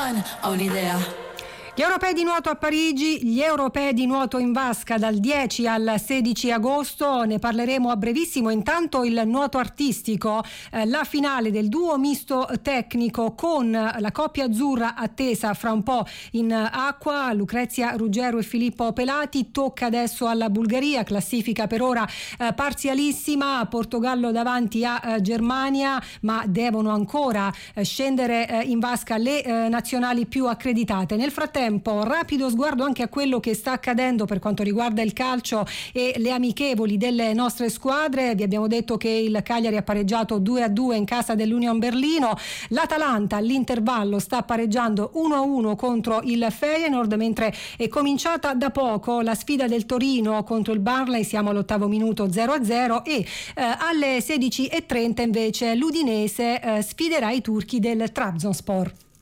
ho un'idea. Gli europei di nuoto a Parigi, gli europei di nuoto in vasca dal 10 al 16 agosto, ne parleremo a brevissimo. Intanto il nuoto artistico, la finale del duo misto tecnico con la coppia azzurra attesa fra un po' in acqua, Lucrezia Ruggero e Filippo Pelati. Tocca adesso alla Bulgaria, classifica per ora parzialissima, Portogallo davanti a Germania, ma devono ancora scendere in vasca le nazionali più accreditate. Nel frattempo rapido sguardo anche a quello che sta accadendo per quanto riguarda il calcio e le amichevoli delle nostre squadre. Vi abbiamo detto che il Cagliari ha pareggiato 2-2 in casa dell'Union Berlino, l'Atalanta all'intervallo sta pareggiando 1-1 contro il Feyenoord, mentre è cominciata da poco la sfida del Torino contro il Burnley, siamo all'8° minuto 0-0 e alle 16:30 invece l'Udinese sfiderà i turchi del Trabzonspor.